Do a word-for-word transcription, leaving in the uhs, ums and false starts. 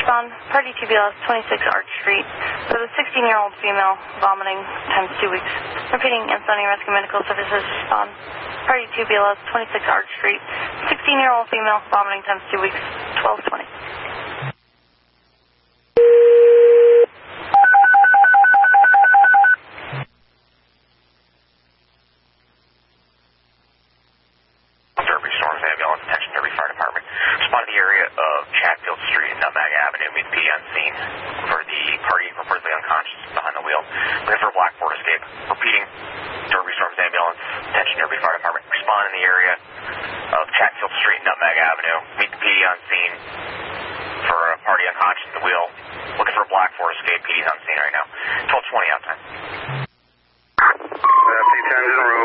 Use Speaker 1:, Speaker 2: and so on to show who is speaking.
Speaker 1: Respond, party T B L S twenty-six Arch Street. For the sixteen-year-old female, vomiting, times two weeks. Repeating, Ansonia Rescue Medical Services. Respond, party T B L S twenty-six Arch Street. sixteen-year-old female, vomiting, times two weeks. twelve twenty.
Speaker 2: Respond to the area of Chatfield Street and Nutmeg Avenue. Meet the P D on scene for the party reportedly unconscious behind the wheel. Looking for a black Ford Escape. Repeating, Derby Storms Ambulance. Attention Derby Fire Department. Respond in the area of Chatfield Street and Nutmeg Avenue. Meet the P D on scene for a party unconscious at the wheel. Looking for a black Ford Escape. P D's on scene right now. twelve twenty out time.
Speaker 3: F D ten's en route.